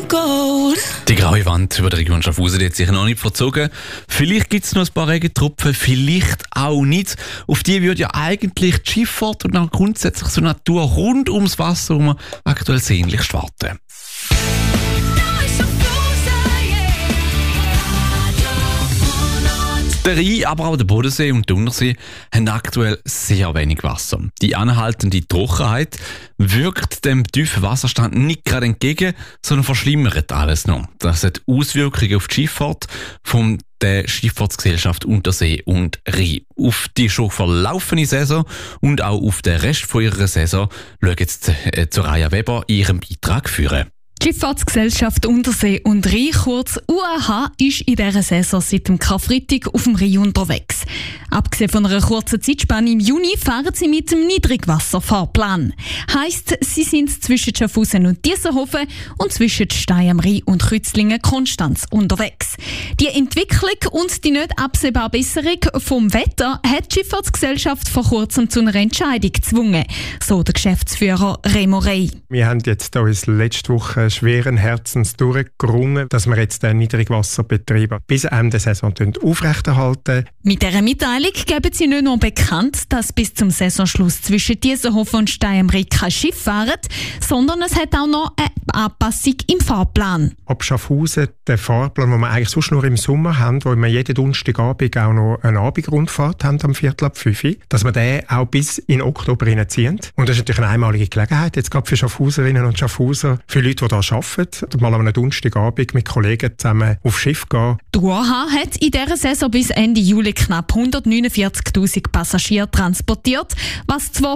gold. Die graue Wand über der Region Schaffhausen hat sich noch nicht verzogen. Vielleicht gibt es noch ein paar Regentropfen, vielleicht auch nicht. Auf die würde ja eigentlich die Schifffahrt und auch grundsätzlich so Natur rund ums Wasser herum aktuell sehnlichst warten. Der Rhein, aber auch der Bodensee und der Untersee haben aktuell sehr wenig Wasser. Die anhaltende Trockenheit wirkt dem tiefen Wasserstand nicht gerade entgegen, sondern verschlimmert alles noch. Das hat Auswirkungen auf die Schifffahrt von der Schifffahrtsgesellschaft Untersee und Rhein. Auf die schon verlaufene Saison und auch auf den Rest von ihrer Saison schaut jetzt Soraya Weber in ihrem Beitrag führen. Die Schifffahrtsgesellschaft Untersee und Rhein, kurz UAH, ist in dieser Saison seit dem Karfreitag auf dem Rhein unterwegs. Abgesehen von einer kurzen Zeitspanne im Juni fahren sie mit dem Niedrigwasserfahrplan. Heisst, sie sind zwischen Schaffhausen und Diessenhofen und zwischen Stein am Rhein und Kreuzlingen-Konstanz unterwegs. Die Entwicklung und die nicht absehbare Besserung vom Wetter hat die Schifffahrtsgesellschaft vor kurzem zu einer Entscheidung gezwungen, so der Geschäftsführer Remo Rey. Wir haben jetzt uns letzte Woche schweren Herzens durchgerungen, dass wir jetzt den Niedrigwasserbetrieb bis Ende der Saison aufrechterhalten. Mit dieser Mitteilung geben sie nicht nur bekannt, dass bis zum Saisonschluss zwischen Diessenhofen und Stein am Rhein kein Schiff fahren, sondern es hat auch noch eine Anpassung im Fahrplan. Ab Schaffhausen, der Fahrplan, den wir eigentlich sonst nur im Sommer haben, wo wir jeden Donnerstagabend auch noch eine Abendrundfahrt haben, am 4:45, dass wir den auch bis in Oktober reinziehen. Und das ist natürlich eine einmalige Gelegenheit, jetzt gerade für Schaffhauserinnen und Schaffhauser, für Leute, die da arbeiten, mal an einem Donnerstagabend mit Kollegen zusammen aufs Schiff gehen. Die UAH hat in dieser Saison bis Ende Juli knapp 149'000 Passagiere transportiert, was zwar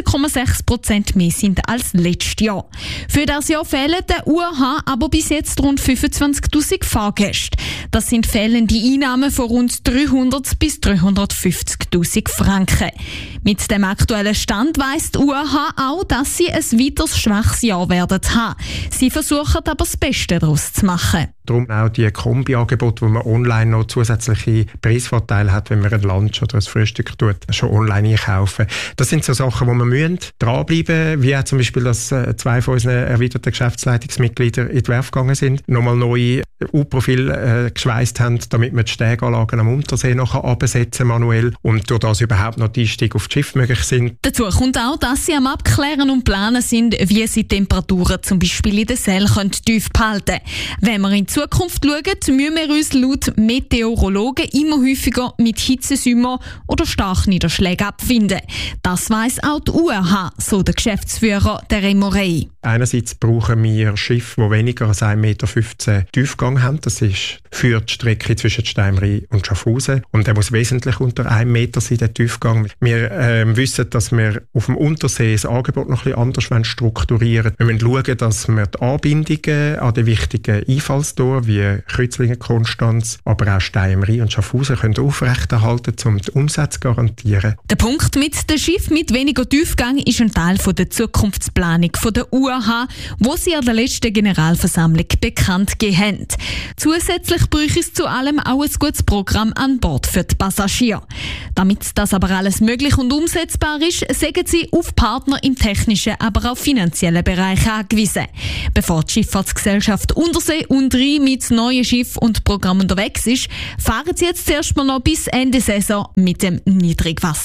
15,6% mehr sind als letztes Jahr. Für das Jahr fehlen der UAH aber bis jetzt rund 25'000 Fahrgäste. Das sind fehlende Einnahmen von rund 300 bis 350'000 Franken. Mit dem aktuellen Stand weiss die UAH auch, dass sie ein weiteres schwaches Jahr werden haben. Sie versuchen aber das Beste daraus zu machen. Darum auch die Kombi-Angebote, wo man online noch zusätzliche Preisvorteile hat, wenn man ein Lunch oder ein Frühstück tut, schon online einkaufen. Das sind so Sachen, wo man dranbleiben müssen, wie auch zum Beispiel, dass 2 von unseren erweiterten Geschäftsleitungsmitgliedern in die Werft gegangen sind, nochmal neue U-Profil geschweißt haben, damit man die Steganlagen am Untersee noch absetzen manuell und durch das überhaupt noch die Einstieg auf das Schiff möglich sind. Dazu kommt auch, dass sie am Abklären und Planen sind, wie sie Temperaturen zum Beispiel in den Sälen tief behalten können. Wenn wir in die Zukunft schauen, müssen wir uns laut Meteorologen immer häufiger mit Hitzesommer oder Starkniederschlägen abfinden. Das weiss auch die UAH, so der Geschäftsführer der Remo Rey. Einerseits brauchen wir Schiffe, die weniger als 1,15 Meter Tiefgang haben. Das ist für die Strecke zwischen Stein am Rhein und Schaffhausen. Und der muss wesentlich unter 1 Meter sein, der Tiefgang. Wir wissen, dass wir auf dem Untersee das Angebot noch ein bisschen anders strukturieren. Wir müssen schauen, dass wir die Anbindungen an die wichtigen Einfallstore wie Kreuzlingen, Konstanz, aber auch Stein am Rhein und Schaffhausen können aufrechterhalten, um den Umsatz zu garantieren. Der Punkt mit dem Schiff mit weniger Tiefgang ist ein Teil der Zukunftsplanung der UAH, wo sie an der letzten Generalversammlung bekannt gegeben haben. Zusätzlich bräuchte es zu allem auch ein gutes Programm an Bord für die Passagiere. Damit das aber alles möglich und umsetzbar ist, sind sie auf Partner im technischen, aber auch finanziellen Bereich angewiesen. Bevor die Schifffahrtsgesellschaft Untersee und Rhein mit neuen Schiffen und Programmen unterwegs ist, fahren sie jetzt erstmal noch bis Ende Saison mit dem Niedrigwasser.